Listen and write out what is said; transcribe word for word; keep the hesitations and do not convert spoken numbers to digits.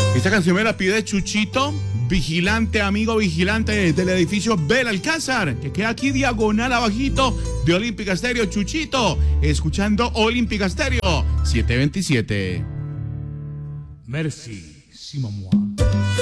Esta canción me la pide Chuchito, vigilante, amigo vigilante del edificio Belalcázar, que queda aquí diagonal abajito de Olímpica Estéreo. Chuchito, escuchando Olímpica Estéreo setecientos veintisiete. Merci, si maman.